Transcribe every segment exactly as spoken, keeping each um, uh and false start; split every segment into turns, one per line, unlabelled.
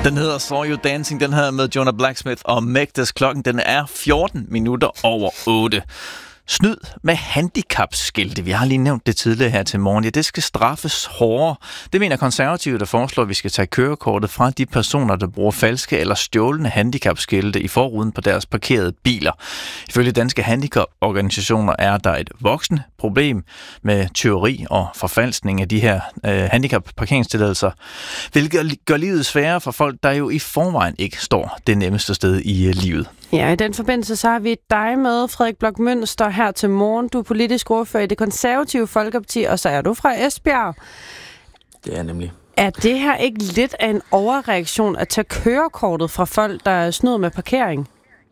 Den hedder Saw You Dancing, den her med Jonah Blacksmith og Megdes. Klokken den er fjorten minutter over otte. Snyd med handicapskilte. Vi har lige nævnt det tidligere her til morgen. Ja, det skal straffes hårdere. Det mener konservative, der foreslår, at vi skal tage kørekortet fra de personer, der bruger falske eller stjålne handicapskilte i forruden på deres parkerede biler. Ifølge danske handicaporganisationer er der et voksende problem med tyveri og forfalskning af de her øh, handicapparkeringstilladelser, hvilket gør livet sværere for folk, der jo i forvejen ikke står det nemmeste sted i øh, livet.
Ja, i den forbindelse så har vi dig med, Frederik Bloch Münster, her til morgen. Du er politisk ordfører i Det Konservative Folkeparti, og så er du fra Esbjerg.
Det er nemlig.
Er det her ikke lidt af en overreaktion at tage kørekortet fra folk, der snyder med parkering?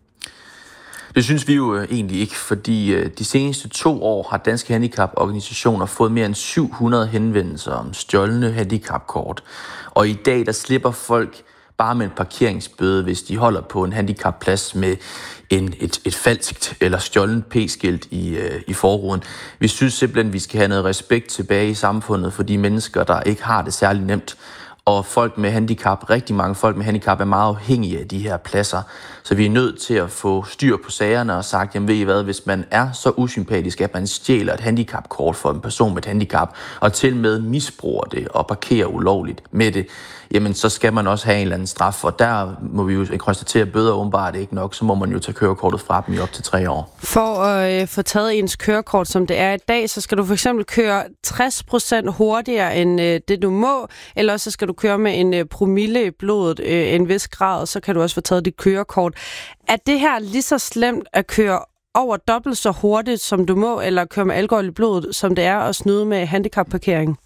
Det synes vi jo egentlig ikke, fordi de seneste to år har danske handicaporganisationer fået mere end syv hundrede henvendelser om stjålne handicapkort. Og i dag der slipper folk bare med en parkeringsbøde, hvis de holder på en handicapplads med en, et, et falskt eller stjålent p-skilt i, øh, i forruden. Vi synes simpelthen, at vi skal have noget respekt tilbage i samfundet for de mennesker, der ikke har det særlig nemt. Og folk med handicap, rigtig mange folk med handicap, er meget afhængige af de her pladser. Så vi er nødt til at få styr på sagerne og sagt, jamen ved I hvad, hvis man er så usympatisk, at man stjæler et handicapkort for en person med et handicap, og til med misbruger det og parkerer ulovligt med det, jamen så skal man også have en eller anden straf. Og der må vi jo konstatere, at bøder åbenbart ikke nok, så må man jo tage kørekortet fra dem i op til tre år.
For at øh, få taget ens kørekort, som det er i dag, så skal du for eksempel køre tres procent hurtigere end øh, det du må, eller så skal du køre med en øh, promille i blodet, øh, en vis grad, så kan du også få taget dit kørekort. Er det her lige så slemt at køre over dobbelt så hurtigt, som du må, eller køre med alkohol i blodet, som det er at snyde med handicapparkering?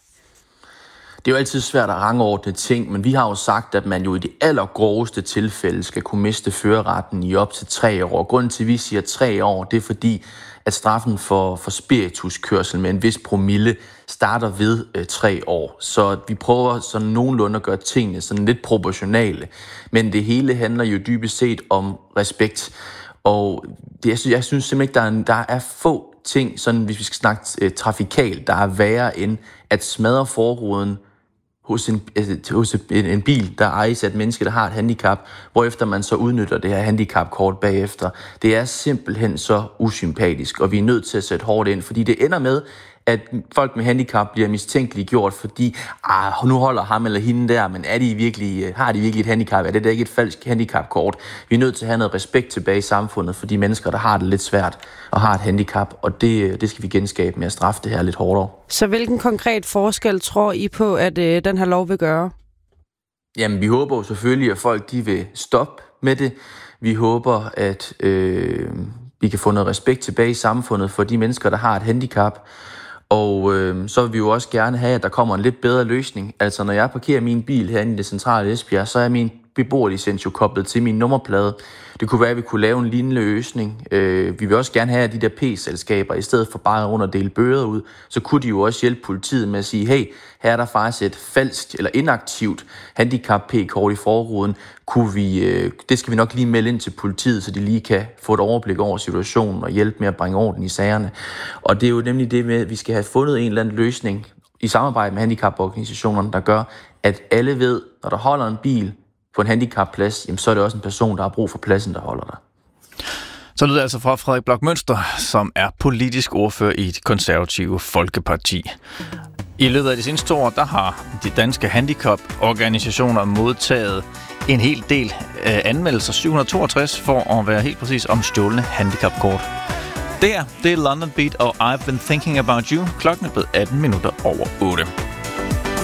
Det er jo altid svært at rangordne ting, men vi har jo sagt, at man jo i det allergroveste tilfælde skal kunne miste førerretten i op til tre år. Grunden til, at vi siger tre år, det er fordi, at straffen for, for spirituskørsel med en vis promille starter ved øh, tre år. Så vi prøver sådan nogenlunde at gøre tingene sådan lidt proportionale. Men det hele handler jo dybest set om respekt. Og det, jeg, synes, jeg synes simpelthen ikke, der er, der er få ting, sådan, hvis vi skal snakke øh, trafikalt, der er værre end at smadre forruden hos en, hos en, en bil, der ejes af et menneske, der har et handicap, hvorefter man så udnytter det her handicapkort bagefter. Det er simpelthen så usympatisk, og vi er nødt til at sætte hårdt ind, fordi det ender med, at folk med handicap bliver mistænkeligt gjort, fordi ah, nu holder ham eller hende der, men er de virkelig, har de virkelig et handicap? Er det da ikke et falsk handicapkort? Vi er nødt til at have noget respekt tilbage i samfundet for de mennesker, der har det lidt svært og har et handicap, og det, det skal vi genskabe med at straffe det her lidt hårdere.
Så hvilken konkret forskel tror I på, at øh, den her lov vil gøre?
Jamen, vi håber jo selvfølgelig, at folk de vil stoppe med det. Vi håber, at øh, vi kan få noget respekt tilbage i samfundet for de mennesker, der har et handicap. Og øh, så vil vi jo også gerne have, at der kommer en lidt bedre løsning. Altså, når jeg parkerer min bil herinde i det centrale Esbjerg, så er min beboerlicens jo koblet til min nummerplade. Det kunne være, at vi kunne lave en lignende løsning. Øh, vi vil også gerne have, at de der P-selskaber, i stedet for bare rundt at dele bøder ud, så kunne de jo også hjælpe politiet med at sige, hey, her er der faktisk et falsk eller inaktivt handicap-P-kort i forruden. Kunne vi, øh, det skal vi nok lige melde ind til politiet, så de lige kan få et overblik over situationen og hjælpe med at bringe orden i sagerne. Og det er jo nemlig det med, at vi skal have fundet en eller anden løsning i samarbejde med handicaporganisationerne, der gør, at alle ved, når der holder en bil på en handicapplads, jamen, så er det også en person, der har brug for pladsen, der holder der.
Så lyder det altså fra Frederik Bloch Münster, som er politisk ordfører i Det Konservative Folkeparti. I løbet af de seneste år, der har de danske handicaporganisationer modtaget en hel del øh, anmeldelser, syv hundrede og toogtres for at være helt præcis, om stjålne handicapkort. Det her, det er London Beat og I've Been Thinking About You. Klokken er blevet atten minutter over otte.